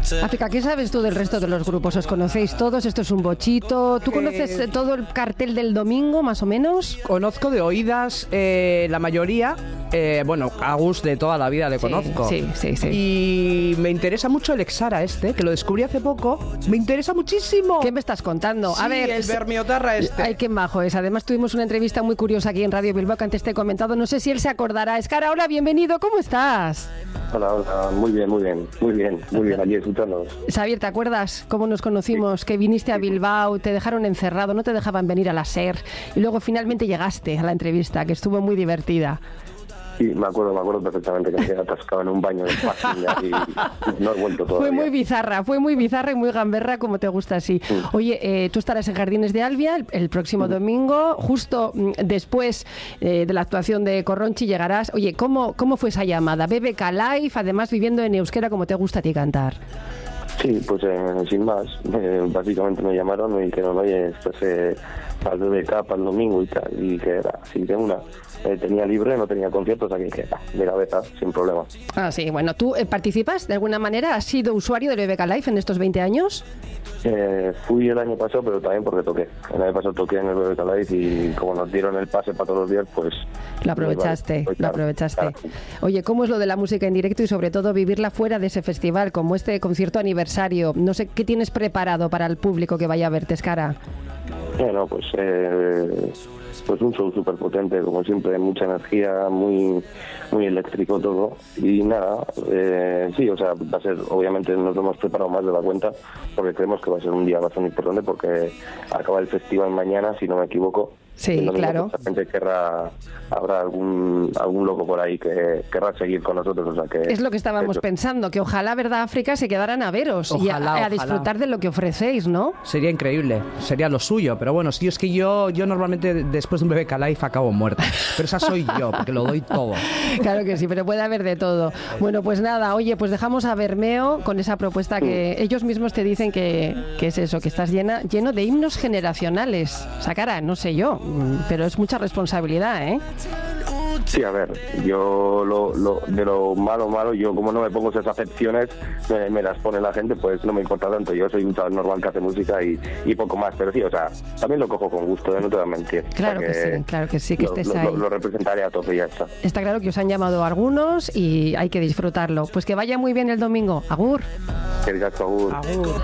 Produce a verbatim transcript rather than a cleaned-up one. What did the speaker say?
África, ¿qué sabes tú del resto de los grupos? ¿Os conocéis todos? ¿Esto es un bochito? ¿Tú conoces eh, todo el cartel del domingo, más o menos? Conozco de oídas eh, la mayoría. Eh, bueno, a Gus de toda la vida le Sí, conozco. sí, sí, sí. Y me interesa mucho el Exara este, que lo descubrí hace poco. Me interesa muchísimo. ¿Qué me estás contando? Sí, A ver, el Bermiotarra este. Ay, qué majo es. Además tuvimos una entrevista muy curiosa aquí en Radio Bilbao que antes te he comentado. No sé si él se acordará. Escara, hola, bienvenido. ¿Cómo estás? Hola, hola, muy bien, muy bien, muy bien, muy bien, allí escuchándonos. Xavier, ¿te acuerdas cómo nos conocimos? Sí. Que viniste a Bilbao, te dejaron encerrado, no te dejaban venir a la SER y luego finalmente llegaste a la entrevista, que estuvo muy divertida. Sí, me acuerdo, me acuerdo perfectamente que me quedé atascado en un baño de página y no he vuelto todavía. Fue muy bizarra, fue muy bizarra y muy gamberra, como te gusta así. Sí. Oye, eh, tú estarás en Jardines de Albia el, el próximo sí. domingo, justo después eh, de la actuación de Corronchi llegarás. Oye, ¿cómo, cómo fue esa llamada? B B K Live, además viviendo en euskera, como te gusta a ti cantar. Sí, pues eh, sin más, eh, básicamente me llamaron, me dijeron, oye, estás eh, al B B K para el domingo y tal, y que era, sí, que una, eh, tenía libre, no tenía conciertos, aquí que de cabeza, sin problema. Ah, sí, bueno, ¿tú eh, participas de alguna manera? ¿Has sido usuario del B B K Live en estos veinte años? Eh, fui el año pasado, pero también porque toqué. El año pasado toqué en el B B K Live y como nos dieron el pase para todos los días, pues... Lo aprovechaste, vale, pues, claro, lo aprovechaste. Claro. Oye, ¿cómo es lo de la música en directo y sobre todo vivirla fuera de ese festival, como este concierto aniversario? No sé, ¿qué tienes preparado para el público que vaya a verte, Escara? Bueno, pues... Eh, pues un show súper potente, como siempre, mucha energía, muy muy eléctrico todo. Y nada, eh, sí, o sea, va a ser, obviamente nos lo hemos preparado más de la cuenta, porque creemos que va a ser un día bastante importante, porque acaba el festival mañana, si no me equivoco. Sí, claro. La gente querrá, habrá algún algún loco por ahí que querrá seguir con nosotros, o sea que... Es lo que estábamos eso. pensando, que ojalá, ¿verdad, África, se quedaran a veros ojalá, y a, a disfrutar de lo que ofrecéis, ¿no? Sería increíble, sería lo suyo, pero bueno, sí, es que yo yo normalmente después de un B B K Live acabo muerto, pero esa soy yo, porque lo doy todo. Claro que sí, pero puede haber de todo. Bueno, pues nada, oye, pues dejamos a Bermeo con esa propuesta que mm. ellos mismos te dicen que, que es eso, que estás llena, lleno de himnos generacionales. Sacara, no sé yo, pero es mucha responsabilidad, ¿eh? Sí, a ver, yo lo, lo, de lo malo, malo, yo como no me pongo esas acepciones, me, me las pone la gente, pues no me importa tanto. Yo soy un chaval normal que hace música y, y poco más, pero sí, o sea, también lo cojo con gusto, ¿eh? No te voy a mentir. Claro que, que sí, claro que sí, que lo, estés lo, ahí. Lo, lo representaré a tope y ya está. Está claro que os han llamado algunos y hay que disfrutarlo. Pues que vaya muy bien el domingo. Agur. Que digas agur. Agur.